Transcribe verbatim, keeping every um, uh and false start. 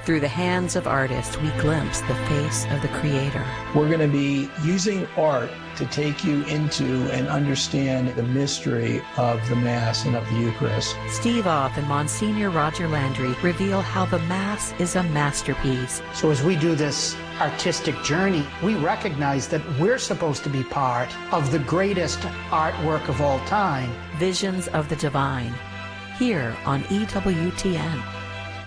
Through the hands of artists, we glimpse the face of the Creator. We're going to be using art to take you into and understand the mystery of the Mass and of the Eucharist. Steve Off and Monsignor Roger Landry reveal how the Mass is a masterpiece. So as we do this artistic journey, we recognize that we're supposed to be part of the greatest artwork of all time. Visions of the Divine, here on E W T N.